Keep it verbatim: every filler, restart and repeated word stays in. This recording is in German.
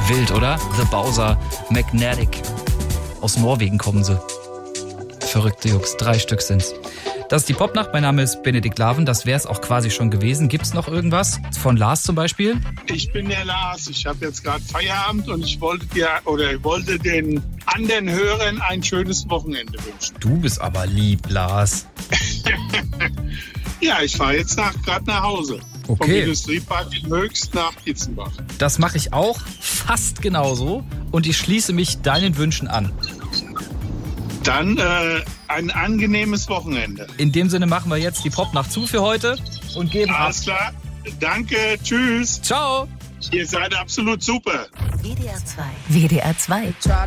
Wild, oder? The Bowser Magnetic. Aus Norwegen kommen sie. Verrückte Jungs, drei Stück sind's. Das ist die Popnacht, mein Name ist Benedikt Laven, das wäre es auch quasi schon gewesen. Gibt's noch irgendwas? Von Lars zum Beispiel? Ich bin der Lars, ich habe jetzt gerade Feierabend und ich wollte dir oder wollte den anderen Hörern ein schönes Wochenende wünschen. Du bist aber lieb, Lars. Ja, ich fahre jetzt nach, gerade nach Hause. Okay. Vom Industriepark in Höchst nach Kitzenbach. Das mache ich auch fast genauso und ich schließe mich deinen Wünschen an. Dann äh, ein angenehmes Wochenende. In dem Sinne machen wir jetzt die Popnacht zu für heute und geben Alles ab. klar. Danke. Tschüss. Ciao. Ihr seid absolut super. W D R zwei. W D R zwei.